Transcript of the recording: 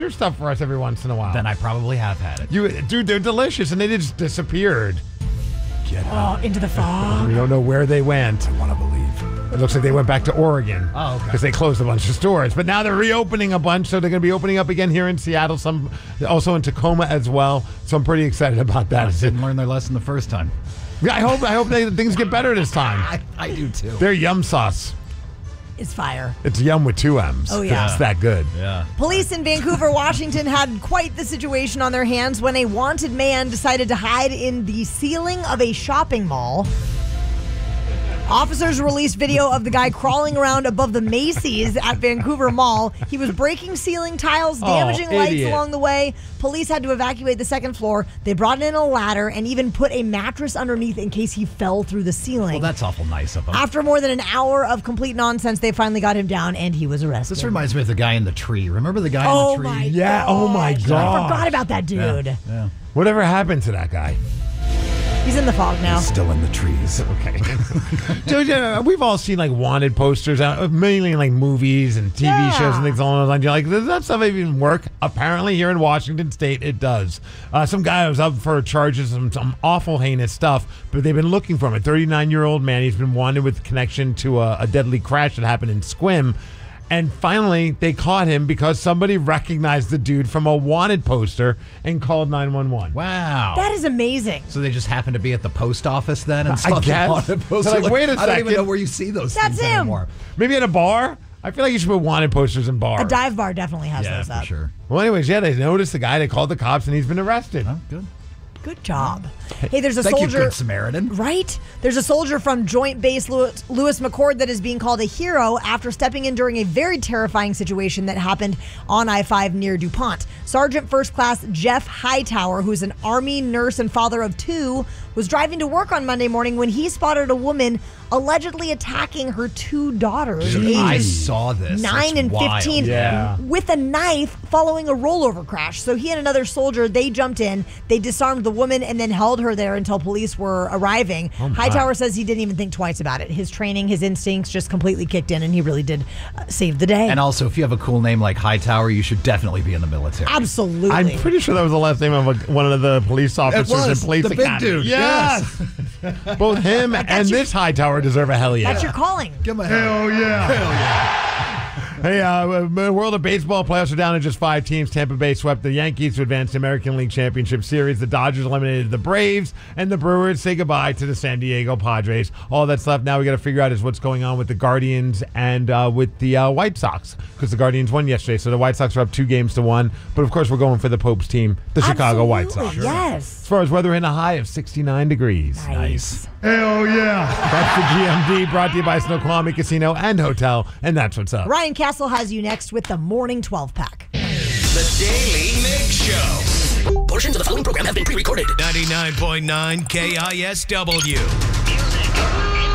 stuff for us every once in a while. Then I probably have had it. Dude, they're delicious, and they just disappeared. Get out. Into the fog. We don't know where they went. I want to believe. It looks like they went back to Oregon. Oh, okay. Because they closed a bunch of stores. But now they're reopening a bunch, so they're going to be opening up again here in Seattle, some also in Tacoma as well. So I'm pretty excited about that. Didn't learn their lesson the first time. Yeah, I hope things get better this time. I do too. Their yum sauce. It's fire. It's yum with 2 M's. Oh, yeah. It's that good. Yeah. Police in Vancouver, Washington had quite the situation on their hands when a wanted man decided to hide in the ceiling of a shopping mall. Officers released video of the guy crawling around above the Macy's at Vancouver Mall. He was breaking ceiling tiles, damaging lights idiot. along the way. Police had to evacuate the second floor. They brought in a ladder and even put a mattress underneath in case he fell through the ceiling. Well, that's awful nice of them. After more than an hour of complete nonsense, they finally got him down and he was arrested. This reminds me of the guy in the tree. Remember the guy in the tree? My Yeah, oh my gosh. God. I forgot about that dude. Yeah. Whatever happened to that guy? He's in the fog now. Still in the trees. Okay. Dude, we've all seen like wanted posters, mainly in like movies and TV shows and things along those lines. You're like, does that stuff even work? Apparently, here in Washington State, it does. Some guy was up for charges of some awful, heinous stuff, but they've been looking for him. A 39-year-old man. He's been wanted with connection to a deadly crash that happened in Sequim. And finally, they caught him because somebody recognized the dude from a wanted poster and called 911. Wow. That is amazing. So they just happened to be at the post office then and I saw the guess. wanted poster. They're like, wait a I don't even second. know where you see those That's things him. anymore. Maybe at a bar? I feel like you should put wanted posters in bars. A dive bar definitely has Yeah, those for up. sure. Well, anyways, they noticed the guy. They called the cops, and he's been arrested. Oh, good. Good job. Hey, there's a Thank soldier. you, Good Samaritan. Right? There's a soldier from Joint Base Lewis McChord that is being called a hero after stepping in during a very terrifying situation that happened on I-5 near DuPont. Sergeant First Class Jeff Hightower, who's an Army nurse and father of 2, was driving to work on Monday morning when he spotted a woman allegedly attacking her 2 daughters, I ages saw this. 9 It's and wild. 15, Yeah. with a knife following a rollover crash. So he and another soldier, they jumped in, they disarmed the woman, and then held her there until police were arriving. Hightower says he didn't even think twice about it. His training, his instincts just completely kicked in, and he really did save the day. And also, if you have a cool name like Hightower, you should definitely be in the military. Absolutely. I'm pretty sure that was the last name of one of the police officers in Police the Academy. big dude. Yes. Both him and this Hightower deserve a hell yeah. That's your calling. Give him a hell yeah. Hell yeah. Hey, the world of baseball playoffs are down to just 5 teams. Tampa Bay swept the Yankees to advance the American League Championship Series. The Dodgers eliminated the Braves, and the Brewers say goodbye to the San Diego Padres. All that's left now we got to figure out is what's going on with the Guardians and with the White Sox, because the Guardians won yesterday, so the White Sox are up 2-1. But of course, we're going for the Pope's team, the Chicago White Sox. Yes. As far as weather, in a high of 69 degrees. Nice. Hell yeah. That's the GMD, brought to you by Snoqualmie Casino and Hotel, and that's what's up. Ryan Castle has you next with the Morning 12-pack. The Daily Mix Show. Portions of the following program have been pre-recorded. 99.9 KISW. Music